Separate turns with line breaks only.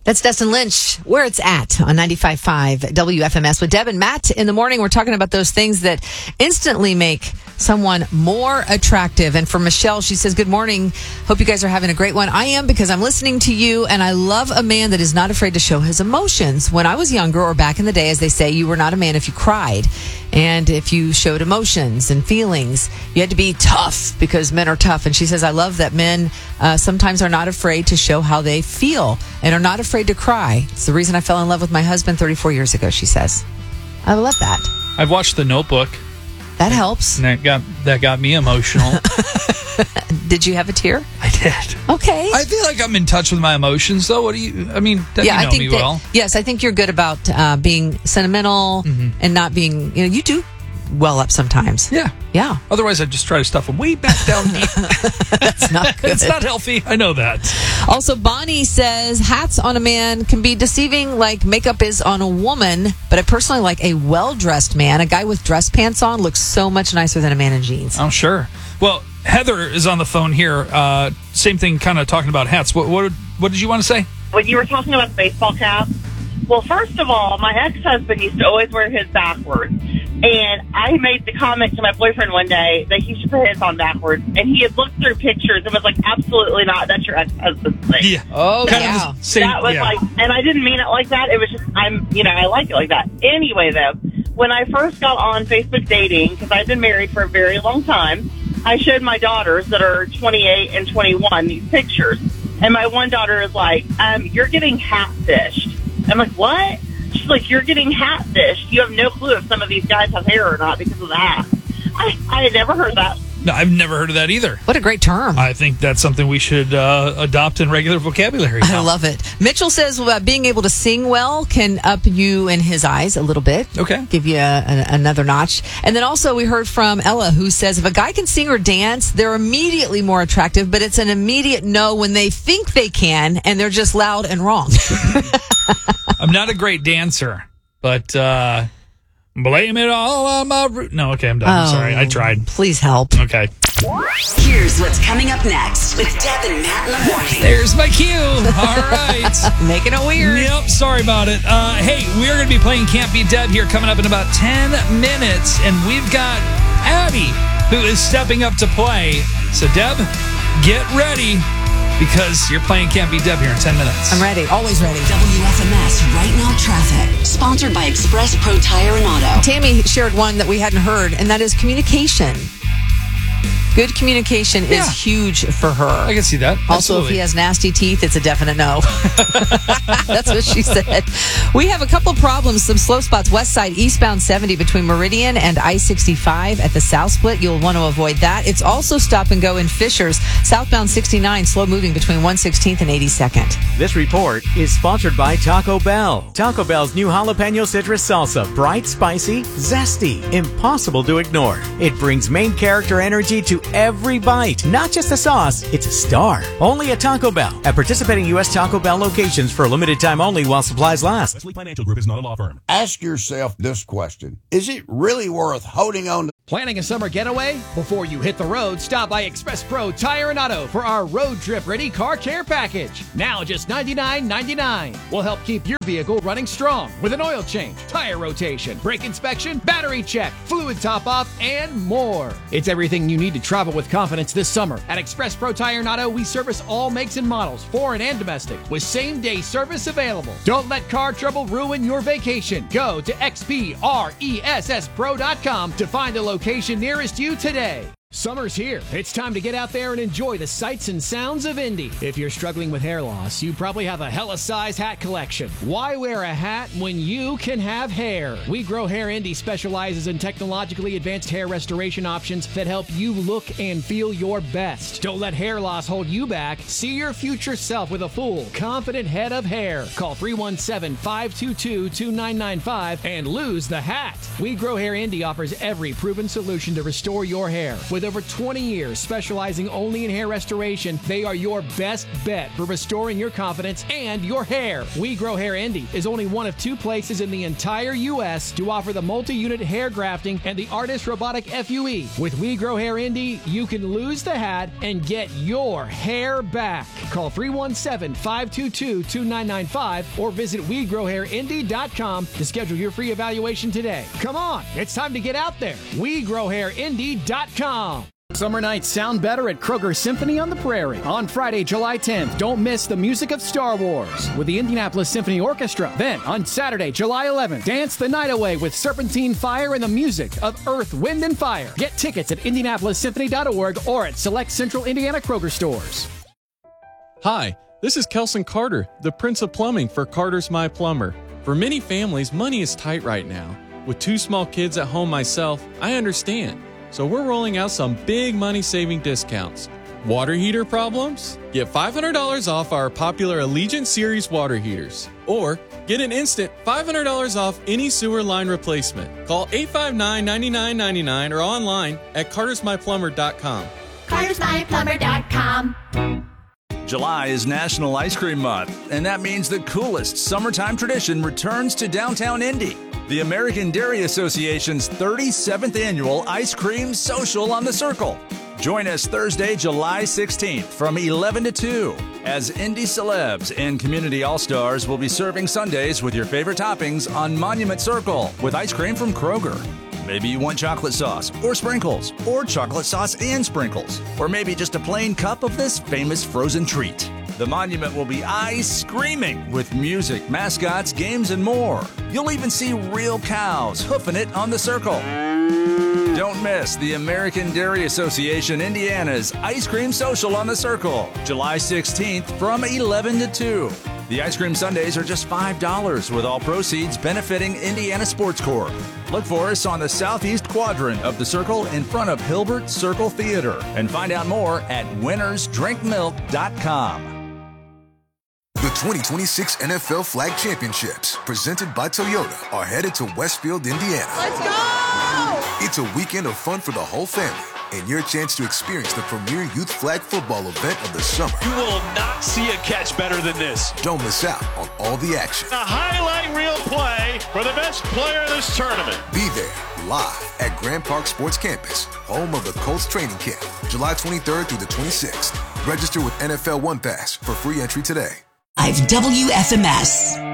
That's Dustin Lynch, where it's at on 95.5 WFMS. With Deb and Matt in the morning, we're talking about those things that instantly make someone more attractive. And for Michelle, she says, good morning. Hope you guys are having a great one. I am, because I'm listening to you, and I love a man that is not afraid to show his emotions. When I was younger, or back in the day, as they say, you were not a man if you cried. And if you showed emotions and feelings, you had to be tough, because men are tough. And she says, I love that men sometimes are not afraid to show how they feel and are not afraid to cry. It's the reason I fell in love with my husband 34 years ago, she says. I love that.
I've watched The Notebook.
That helps.
And that got me emotional.
Did you have a tear?
I did.
Okay.
I feel like I'm in touch with my emotions, though. What do you? I mean, you know me well.
Yes, I think you're good about being sentimental and not being. You do well up sometimes.
Yeah. Otherwise, I'd just try to stuff them way back down deep.
That's not good.
It's not healthy. I know that.
Also, Bonnie says hats on a man can be deceiving like makeup is on a woman, but I personally like a well-dressed man. A guy with dress pants on looks so much nicer than a man in jeans.
Oh, sure. Well, Heather is on the phone here. Same thing, kind of talking about hats. What did you want to say?
When you were talking about the baseball cap, well, first of all, my ex-husband used to always wear his backwards. And I made the comment to my boyfriend one day that he should put his on backwards. And he had looked through pictures and was like, absolutely not. That's your ex-husband's thing.
Yeah.
Oh,
yeah.
That was like, and I didn't mean it like that. It was just, I like it like that. Anyway, though, when I first got on Facebook dating, because I've been married for a very long time, I showed my daughters that are 28 and 21 these pictures. And my one daughter is like, you're getting hat-fished. I'm like, what? She's like, you're getting hat-fished. You have no clue if some of these guys have hair or not because of the hat. I had never heard that.
No, I've never heard of that either.
What a great term.
I think that's something we should adopt in regular vocabulary now.
I love it. Mitchell says being able to sing well can up you in his eyes a little bit.
Okay.
Give you another notch. And then also we heard from Ella, who says if a guy can sing or dance, they're immediately more attractive, but it's an immediate no when they think they can, and they're just loud and wrong.
I'm not a great dancer, but blame it all on my root. No, okay, I'm done. I'm sorry. I tried.
Please help.
Okay.
Here's what's coming up next with Deb and Matt in the morning.
There's my cue. All right.
Making it weird.
Yep, sorry about it. Hey, we're going to be playing Can't Beat Deb here coming up in about 10 minutes, and we've got Abby, who is stepping up to play. So, Deb, get ready, because you're playing Can't Beat Deb here in 10 minutes.
I'm ready. Always ready.
WFMS Right Now Traffic. Sponsored by Express Pro Tire and Auto.
Tammy shared one that we hadn't heard, and that is communication. Good communication is huge for her.
I can see that.
Also, if he has nasty teeth, it's a definite no. That's what she said. We have a couple problems, some slow spots. West side, eastbound 70 between Meridian and I-65 at the South Split. You'll want to avoid that. It's also stop and go in Fishers. Southbound 69, slow moving between 116th and 82nd.
This report is sponsored by Taco Bell. Taco Bell's new jalapeno citrus salsa. Bright, spicy, zesty, impossible to ignore. It brings main character energy to every bite. Not just a sauce, it's a star. Only at Taco Bell. At participating U.S. Taco Bell locations for a limited time only while supplies last.
Wesley Financial Group is not a law firm.
Ask yourself this question. Is it really worth holding on to?
Planning a summer getaway? Before you hit the road, stop by Express Pro Tire and Auto for our road trip ready car care package. Now just $99.99. We'll help keep your vehicle running strong with an oil change, tire rotation, brake inspection, battery check, fluid top off, and more. It's everything you need to travel with confidence this summer. At Express Pro Tire and Auto, we service all makes and models, foreign and domestic, with same-day service available. Don't let car trouble ruin your vacation. Go to xpresspro.com to find a location nearest you today. Summer's here. It's time to get out there and enjoy the sights and sounds of Indy. If you're struggling with hair loss, you probably have a hella size hat collection. Why wear a hat when you can have hair? We Grow Hair Indy specializes in technologically advanced hair restoration options that help you look and feel your best. Don't let hair loss hold you back. See your future self with a full, confident head of hair. Call 317-522-2995 and lose the hat. We Grow Hair Indy offers every proven solution to restore your hair with With over 20 years specializing only in hair restoration, they are your best bet for restoring your confidence and your hair. We Grow Hair Indy is only one of 2 places in the entire U.S. to offer the multi-unit hair grafting and the Artist Robotic FUE. With We Grow Hair Indy, you can lose the hat and get your hair back. Call 317-522-2995 or visit WeGrowHairIndy.com to schedule your free evaluation today. Come on, it's time to get out there. WeGrowHairIndy.com. Summer nights sound better at Kroger Symphony on the Prairie. On Friday, July 10th, don't miss the music of Star Wars with the Indianapolis Symphony Orchestra. Then, on Saturday, July 11th, dance the night away with Serpentine Fire and the music of Earth, Wind, and Fire. Get tickets at IndianapolisSymphony.org or at select Central Indiana Kroger stores.
Hi, this is Kelson Carter, the Prince of Plumbing for Carter's My Plumber. For many families, money is tight right now. With 2 small kids at home myself, I understand. So we're rolling out some big money-saving discounts. Water heater problems? Get $500 off our popular Allegiant Series water heaters. Or get an instant $500 off any sewer line replacement. Call 859-9999 or online at cartersmyplumber.com.
cartersmyplumber.com.
July is National Ice Cream Month, and that means the coolest summertime tradition returns to downtown Indy. The American Dairy Association's 37th annual Ice Cream Social on the Circle. Join us Thursday, July 16th from 11 to 2 as Indy celebs and community all-stars will be serving sundaes with your favorite toppings on Monument Circle with ice cream from Kroger. Maybe you want chocolate sauce or sprinkles, or chocolate sauce and sprinkles, or maybe just a plain cup of this famous frozen treat. The Monument will be ice-screaming with music, mascots, games, and more. You'll even see real cows hoofing it on the circle. Don't miss the American Dairy Association Indiana's Ice Cream Social on the Circle, July 16th from 11 to 2. The ice cream sundaes are just $5 with all proceeds benefiting Indiana Sports Corps. Look for us on the southeast quadrant of the Circle in front of Hilbert Circle Theater and find out more at winnersdrinkmilk.com.
The 2026 NFL Flag Championships, presented by Toyota, are headed to Westfield, Indiana.
Let's go!
It's a weekend of fun for the whole family and your chance to experience the premier youth flag football event of the summer.
You will not see a catch better than this.
Don't miss out on all the action.
A highlight reel play for the best player of this tournament.
Be there live at Grand Park Sports Campus, home of the Colts training camp, July 23rd through the 26th. Register with NFL One Pass for free entry today.
WFMS.